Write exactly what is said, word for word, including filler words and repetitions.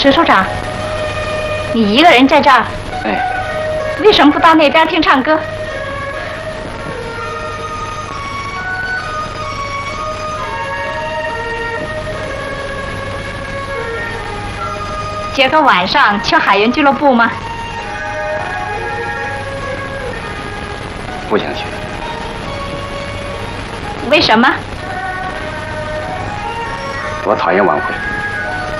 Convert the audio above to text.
石首长，你一个人在这儿？ 哎， 为什么不到那边听唱歌？今个晚上去海云俱乐部吗？ 不想去。 为什么？ 我讨厌晚会。